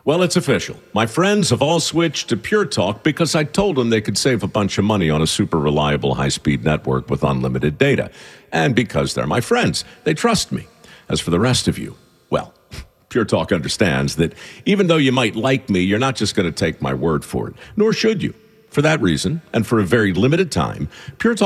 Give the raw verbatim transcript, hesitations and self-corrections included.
Well, it's official. My friends have all switched to Pure Talk because I told them they could save a bunch of money on a super reliable high-speed network with unlimited data. And because they're my friends, they trust me. As for the rest of you, well, Pure Talk understands that even though you might like me, you're not just going to take my word for it, nor should you. For that reason, and for a very limited time, Pure Talk